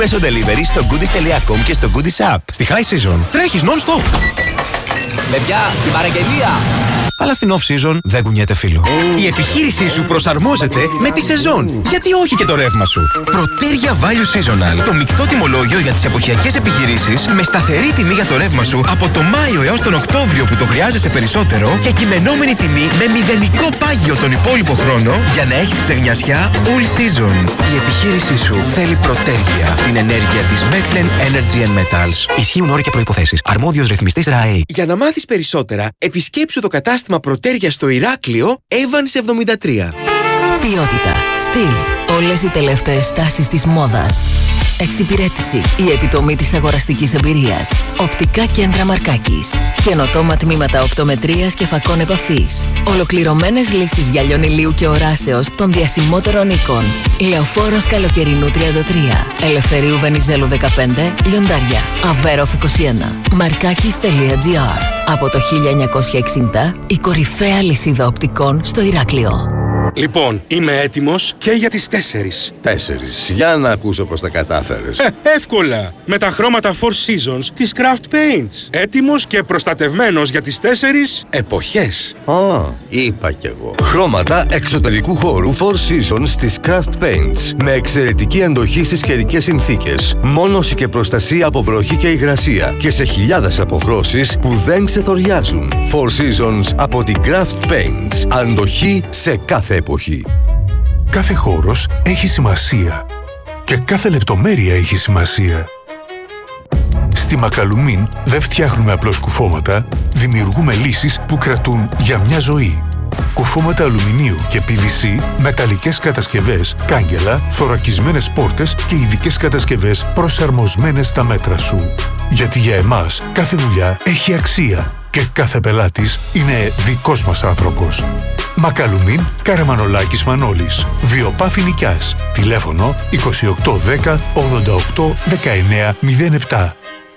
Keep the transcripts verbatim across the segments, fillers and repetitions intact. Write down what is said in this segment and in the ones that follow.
Μέσω delivery στο goodies τελεία com και στο Goodies App. Στη high season τρέχεις non-stop. Παιδιά, την παραγγελία! Αλλά στην off-season δεν κουνιέται φίλο. Η επιχείρησή σου προσαρμόζεται με τη σεζόν. Γιατί όχι και το ρεύμα σου. Πρωτέρια Value Seasonal. Το μεικτό τιμολόγιο για τις εποχιακές επιχειρήσεις με σταθερή τιμή για το ρεύμα σου από το Μάιο έως τον Οκτώβριο που το χρειάζεσαι περισσότερο και κειμενόμενη τιμή με μηδενικό πάγιο τον υπόλοιπο χρόνο για να έχεις ξεγνιασιά all season. Η επιχείρησή σου θέλει Πρωτέρια. Την ενέργεια της Metlen Energy and Metals. Ισχύουν όροι και προϋποθέσεις. Αρμόδιος ρυθμιστής ΡΑΕ. Για να μάθεις περισσότερα, επισκέψου το κατάστημα Πρωτέρια στο Ηράκλειο, Evans εβδομήντα τρία. Ποιότητα, στυλ, όλες οι τελευταίες στάσεις της μόδας. Εξυπηρέτηση, η επιτομή της αγοραστικής εμπειρίας. Οπτικά κέντρα Μαρκάκης. Καινοτόμα τμήματα οπτομετρίας και φακών επαφής. Ολοκληρωμένες λύσεις γυαλιών ηλίου και οράσεως των διασημότερων οίκων. Λεωφόρος Καλοκαιρινού τριάντα τρία. Ελευθερίου Βενιζέλου δεκαπέντε, Λιοντάρια. Αβέροφ είκοσι ένα. Μαρκάκης τελεία τζι άρ. Από το χίλια εννιακόσια εξήντα, η κορυφαία λυσίδα οπτικών στο Ηράκλειο. Λοιπόν, είμαι έτοιμος και για τις τέσσερις. Τέσσερις. Για να ακούσω πώς τα κατάφερες. Ε, εύκολα. Με τα χρώματα Four Seasons της Craft Paints. Έτοιμος και προστατευμένος για τις τέσσερις εποχές. Α, είπα κι εγώ. Χρώματα εξωτερικού χώρου Four Seasons της Craft Paints. Με εξαιρετική αντοχή στις καιρικές συνθήκες. Μόνωση και προστασία από βροχή και υγρασία. Και σε χιλιάδες αποχρώσεις που δεν ξεθοριάζουν. Four Seasons από την Craft Paints. Αντοχή σε κάθε εποχή. Κάθε χώρος έχει σημασία και κάθε λεπτομέρεια έχει σημασία. Στη Μακαλουμίν δεν φτιάχνουμε απλώς κουφώματα, δημιουργούμε λύσεις που κρατούν για μια ζωή. Κουφώματα αλουμινίου και πι βι σι, μεταλλικές κατασκευές, κάγκελα, θωρακισμένες πόρτες και ειδικές κατασκευές προσαρμοσμένες στα μέτρα σου. Γιατί για εμάς κάθε δουλειά έχει αξία και κάθε πελάτης είναι δικός μας άνθρωπος. Μακαλουμίν, Καραμανολάκης Μανώλης. Βιοπάφη Νικιάς. Τηλέφωνο είκοσι οκτώ δέκα ογδόντα οκτώ δεκαεννέα μηδέν επτά.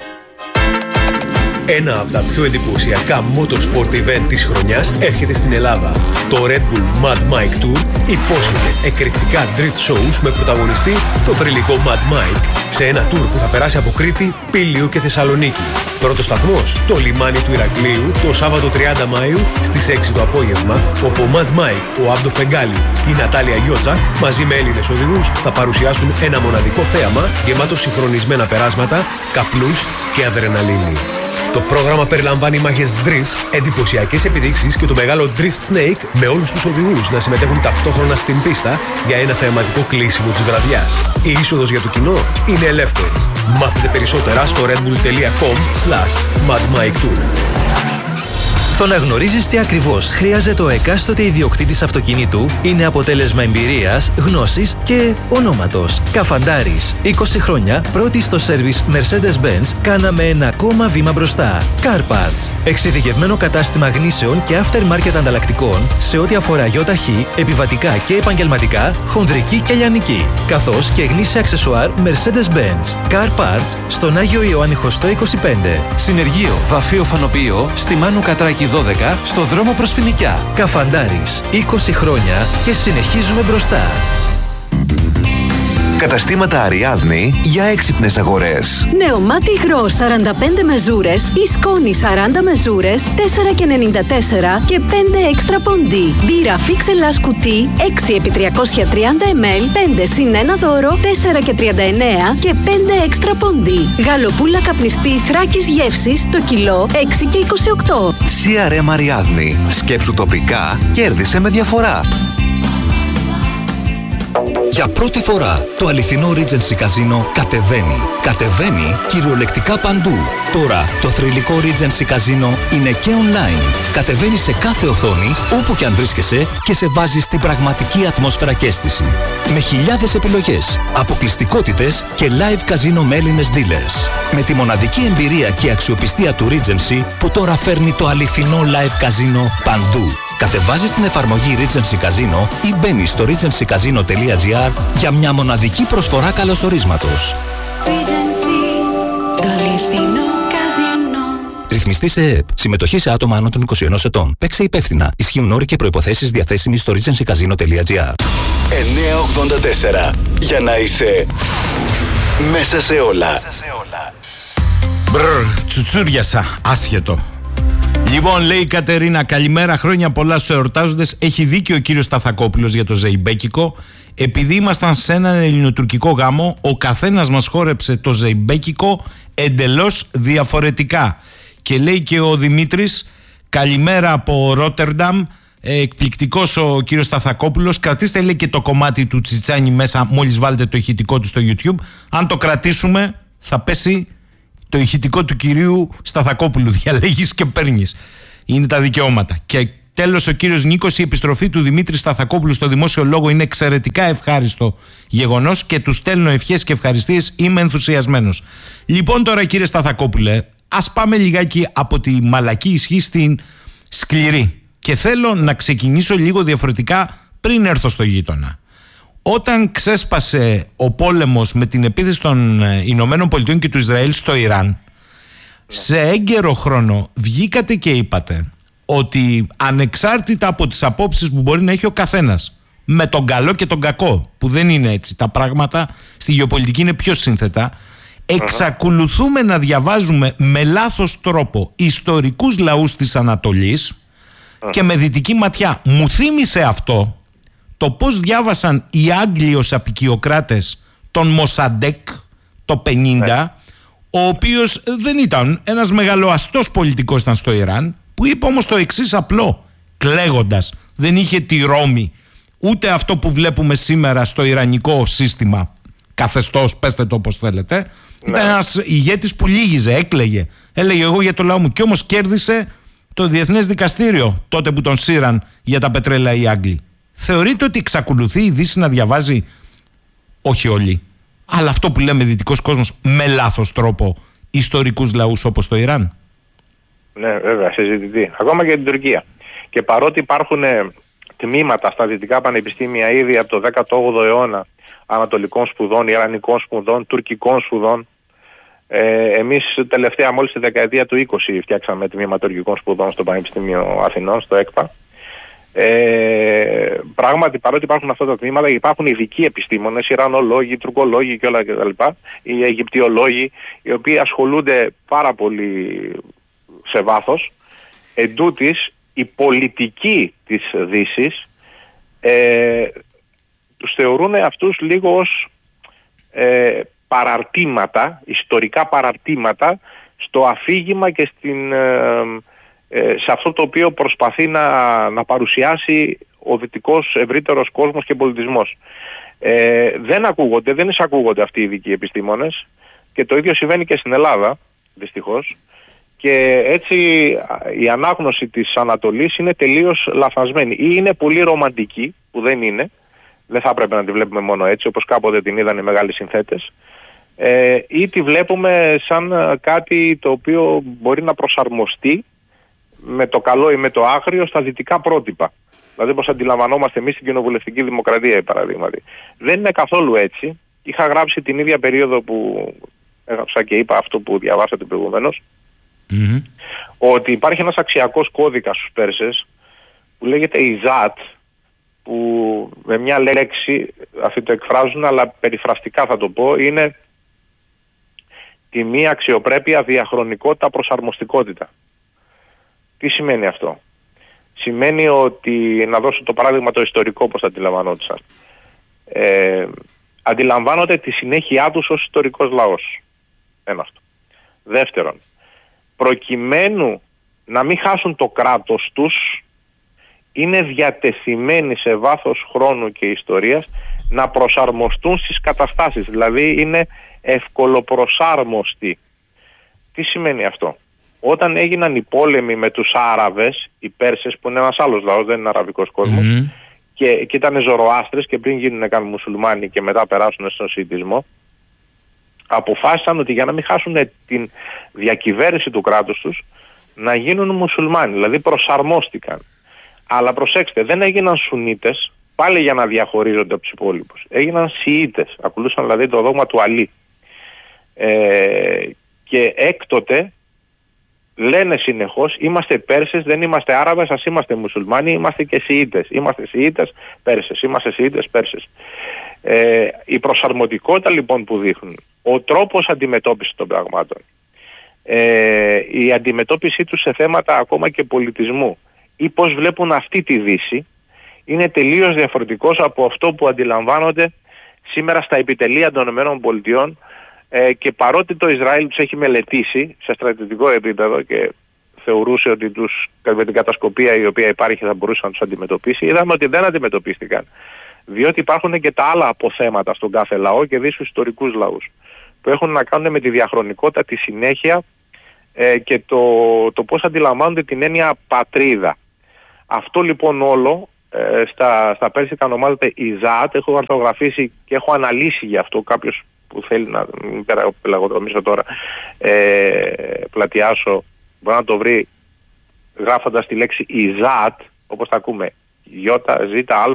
Ένα από τα πιο εντυπωσιακά motorsport event της χρονιάς έρχεται στην Ελλάδα. Το Red Bull Mad Mike Tour υπόσχεται εκρηκτικά drift shows με πρωταγωνιστή το θρυλικό Mad Mike σε ένα tour που θα περάσει από Κρήτη, Πήλιο και Θεσσαλονίκη. Πρώτος σταθμός, το λιμάνι του Ηρακλείου, το Σάββατο τριάντα Μαΐου στις έξι το απόγευμα, όπου ο Mad Mike, ο Άμπτο Φεγγάλη και η Νατάλια Γιώτσα μαζί με Έλληνες οδηγούς θα παρουσιάσουν ένα μοναδικό θέαμα γεμάτο συγχρονισμένα περάσματα, καπνούς και αδρεναλίνη. Το πρόγραμμα περιλαμβάνει μάχες drift, εντυπωσιακές επιδείξεις και το μεγάλο drift snake με όλους τους οδηγούς να συμμετέχουν ταυτόχρονα στην πίστα για ένα θεαματικό κλείσιμο της βραδιάς. Η είσοδος για το κοινό είναι ελεύθερη. Μάθετε περισσότερα στο redbull τελεία com slash madmiketour. Το να γνωρίζεις τι ακριβώς χρειάζεται ο εκάστοτε ιδιοκτήτης αυτοκινήτου είναι αποτέλεσμα εμπειρίας, γνώσης και ονόματος. Καφαντάρης. είκοσι χρόνια πρώτη στο σέρβις Mercedes-Benz κάναμε ένα ακόμα βήμα μπροστά. Car Parts. Εξειδικευμένο κατάστημα γνήσεων και aftermarket ανταλλακτικών σε ό,τι αφορά γιοταχή, επιβατικά και επαγγελματικά, χονδρική και λιανική. Καθώς και γνήσια αξεσουάρ Mercedes-Benz. Car Parts στον Άγιο Ιωάννη Χωστό είκοσι πέντε. Συνεργείο Βαφείο Φανοπείο στη Μάνου Κατράκη δώδεκα στο δρόμο προς Φοινικιά. Καφαντάρης. είκοσι χρόνια και συνεχίζουμε μπροστά. Καταστήματα Αριάδνη για έξυπνες αγορές. Νεομάτι υγρό σαράντα πέντε μεζούρες ή σκόνη σαράντα μεζούρες, τέσσερα και ενενήντα τέσσερα και πέντε έξτρα ποντί. Μπύρα Φίξελας κουτί έξι επί τριακόσια τριάντα μιλιλίτρα, πέντε συν ένα δώρο, τέσσερα και τριάντα εννέα και πέντε έξτρα ποντί. Γαλοπούλα καπνιστή Θράκης γεύσης το κιλό έξι και είκοσι οκτώ. σι αρ εμ Αριάδνη. Σκέψου τοπικά, κέρδισε με διαφορά. Για πρώτη φορά το αληθινό Regency Casino κατεβαίνει. Κατεβαίνει κυριολεκτικά παντού. Τώρα το θρυλικό Regency Casino είναι και online. Κατεβαίνει σε κάθε οθόνη, όπου και αν βρίσκεσαι και σε βάζει στην πραγματική ατμόσφαιρα και αίσθηση. Με χιλιάδες επιλογές, αποκλειστικότητες και live casino με Έλληνες dealers. Με τη μοναδική εμπειρία και αξιοπιστία του Regency που τώρα φέρνει το αληθινό live casino παντού. Κατεβάζεις την εφαρμογή Regency Casino ή μπαίνεις στο regency casino τελεία τζι άρ για μια μοναδική προσφορά καλωσορίσματος. Regency, το αληθινό καζίνο. Ρυθμιστή σε ΕΕΠ. Συμμετοχή σε άτομα άνω των είκοσι ενός ετών. Παίξε υπεύθυνα. Ισχύουν όροι και προϋποθέσεις διαθέσιμοι στο regency casino τελεία gr. εννιακόσια ογδόντα τέσσερα. Για να είσαι μέσα σε όλα. Μπρρ, τσουτσούριασα. Άσχετο. Λοιπόν, λέει η Κατερίνα, καλημέρα, χρόνια πολλά στους εορτάζοντες. Έχει δίκιο ο κύριος Σταθακόπουλος για το ζεϊμπέκικο. Επειδή ήμασταν σε έναν ελληνοτουρκικό γάμο, ο καθένας μας χόρεψε το ζεϊμπέκικο εντελώς διαφορετικά. Και λέει και ο Δημήτρης, καλημέρα από Ρότερνταμ. Ε, εκπληκτικός ο κύριος Σταθακόπουλος. Κρατήστε, λέει, και το κομμάτι του Τσιτσάνι μέσα, μόλις βάλετε το ηχητικό του στο YouTube. Αν το κρατήσουμε, θα πέσει το ηχητικό του κυρίου Σταθακόπουλου. Διαλέγεις και παίρνεις. Είναι τα δικαιώματα. Και τέλος, ο κύριος Νίκος, η επιστροφή του Δημήτρη Σταθακόπουλου στο δημόσιο λόγο είναι εξαιρετικά ευχάριστο γεγονός και του στέλνω ευχές και ευχαριστίες. Είμαι ενθουσιασμένος. Λοιπόν, τώρα, κύριε Σταθακόπουλε, ας πάμε λιγάκι από τη μαλακή ισχύ στην σκληρή. Και θέλω να ξεκινήσω λίγο διαφορετικά πριν έρθω στο γείτονα. Όταν ξέσπασε ο πόλεμος με την επίθεση των Ηνωμένων Πολιτειών και του Ισραήλ στο Ιράν, σε έγκαιρο χρόνο βγήκατε και είπατε ότι ανεξάρτητα από τις απόψεις που μπορεί να έχει ο καθένας, με τον καλό και τον κακό, που δεν είναι έτσι τα πράγματα, στη γεωπολιτική είναι πιο σύνθετα, εξακολουθούμε να διαβάζουμε με λάθος τρόπο ιστορικούς λαούς της Ανατολής και με δυτική ματιά. Μου θύμισε αυτό το πώς διάβασαν οι Άγγλοι ως απικιοκράτες τον Μοσαντέκ το πενήντα, ο οποίος δεν ήταν ένας μεγαλοαστός πολιτικός, ήταν στο Ιράν, που είπε όμως το εξής απλό, κλαίγοντας. Δεν είχε τη Ρώμη, ούτε αυτό που βλέπουμε σήμερα στο ιρανικό σύστημα, καθεστώς, πέστε το όπως θέλετε. Ναι. Ήταν ένας ηγέτης που λύγιζε, έκλαιγε. Έλεγε εγώ για το λαό μου. Και όμως κέρδισε το Διεθνές Δικαστήριο τότε που τον σύραν για τα πετρέλαια οι Άγγλοι. Θεωρείτε ότι εξακολουθεί η Δύση να διαβάζει, όχι όλοι, αλλά αυτό που λέμε δυτικός κόσμος, με λάθος τρόπο ιστορικούς λαούς όπως το Ιράν? Ναι, βέβαια, συζητητή. Ακόμα και την Τουρκία. Και παρότι υπάρχουν ε, τμήματα στα δυτικά πανεπιστήμια ήδη από το δέκατο όγδοο αιώνα ανατολικών σπουδών, ιρανικών σπουδών, τουρκικών σπουδών, ε, εμείς τελευταία μόλις τη δεκαετία του είκοσι φτιάξαμε τμήμα τουρκικών σπουδών στο Πανεπιστήμιο Αθηνών, στο ΕΚΠΑ. Ε, πράγματι, παρότι υπάρχουν αυτά τα τμήματα, υπάρχουν ειδικοί επιστήμονες, Ιρανολόγοι, Τουρκολόγοι και όλα κτλ. Οι Αιγυπτιολόγοι, οι οποίοι ασχολούνται πάρα πολύ σε βάθος. Εντούτοις, η πολιτική της Δύσης ε, τους θεωρούν αυτούς λίγο ως ε, παραρτήματα, ιστορικά παραρτήματα στο αφήγημα και στην... Ε, σε αυτό το οποίο προσπαθεί να, να παρουσιάσει ο δυτικός ευρύτερος κόσμος και πολιτισμός. Ε, δεν ακούγονται, δεν εισακούγονται αυτοί οι ειδικοί επιστήμονες και το ίδιο συμβαίνει και στην Ελλάδα, δυστυχώς. Και έτσι η ανάγνωση της Ανατολής είναι τελείως λαθασμένη. Ή είναι πολύ ρομαντική, που δεν είναι, δεν θα έπρεπε να τη βλέπουμε μόνο έτσι, όπως κάποτε την είδαν οι μεγάλοι συνθέτες, ε, ή τη βλέπουμε σαν κάτι το οποίο μπορεί να προσαρμοστεί με το καλό ή με το άγριο στα δυτικά πρότυπα. Δηλαδή, πώς αντιλαμβανόμαστε εμείς την κοινοβουλευτική δημοκρατία, παραδείγματι. Δεν είναι καθόλου έτσι. Είχα γράψει την ίδια περίοδο που έγραψα και είπα αυτό που διαβάσατε προηγουμένως, mm-hmm. ότι υπάρχει ένας αξιακός κώδικας στους Πέρσες που λέγεται Ιζάτ, που με μια λέξη, αυτοί το εκφράζουν, αλλά περιφραστικά θα το πω, είναι τιμή, αξιοπρέπεια, διαχρονικότητα, προσαρμοστικότητα. Τι σημαίνει αυτό? Σημαίνει ότι, να δώσω το παράδειγμα το ιστορικό, πώς αντιλαμβανόντουσαν. Ε, αντιλαμβάνονται τη συνέχειά τους ως ιστορικός λαός. Ένα αυτό. Δεύτερον, προκειμένου να μην χάσουν το κράτος τους, είναι διατεθειμένοι σε βάθος χρόνου και ιστορίας να προσαρμοστούν στις καταστάσεις. Δηλαδή είναι ευκολοπροσάρμοστοι. Τι σημαίνει αυτό? Όταν έγιναν οι πόλεμοι με τους Άραβες, οι Πέρσες, που είναι ένας άλλος λαός, δεν είναι αραβικός κόσμος, mm-hmm. και, και ήταν Ζωροάστρες και πριν γίνουν καν μουσουλμάνοι και μετά περάσουν στον Σιητισμό, αποφάσισαν ότι για να μην χάσουν την διακυβέρνηση του κράτους τους, να γίνουν μουσουλμάνοι, δηλαδή προσαρμόστηκαν. Αλλά προσέξτε, δεν έγιναν Σουνίτες, πάλι για να διαχωρίζονται από τους υπόλοιπους. Έγιναν Σιήτες, ακολούθησαν δηλαδή το δόγμα του Αλή. Ε, και έκτοτε λένε συνεχώς είμαστε Πέρσες, δεν είμαστε Άραβες, ας είμαστε μουσουλμάνοι, είμαστε και Σιήτες. Είμαστε Σιήτες, Πέρσες, είμαστε Σιήτες, Πέρσες. Ε, η προσαρμοτικότητα λοιπόν που δείχνουν, ο τρόπος αντιμετώπισης των πραγμάτων, ε, η αντιμετώπιση τους σε θέματα ακόμα και πολιτισμού ή πώς βλέπουν αυτή τη Δύση, είναι τελείως διαφορετικός από αυτό που αντιλαμβάνονται σήμερα στα επιτελεία των ΗΠΑ, ε, και παρότι το Ισραήλ τους έχει μελετήσει σε στρατιωτικό επίπεδο και θεωρούσε ότι τους, με την κατασκοπία η οποία υπάρχει θα μπορούσε να τους αντιμετωπίσει, είδαμε ότι δεν αντιμετωπίστηκαν. Διότι υπάρχουν και τα άλλα αποθέματα στον κάθε λαό και δει στους ιστορικούς λαούς που έχουν να κάνουν με τη διαχρονικότητα, τη συνέχεια ε, και το, το πώς αντιλαμβάνονται την έννοια πατρίδα. Αυτό λοιπόν όλο ε, στα, στα Πέρσικα ονομάζεται Ιζάτ. Έχω αρθογραφήσει και έχω αναλύσει γι' αυτό. Κάποιος που θέλει να μην πελαγοδρομήσω τώρα, ε, πλατιάσω, μπορεί να το βρει γράφοντας τη λέξη Ιζάτ, όπως τα ακούμε, Ι, Ζ,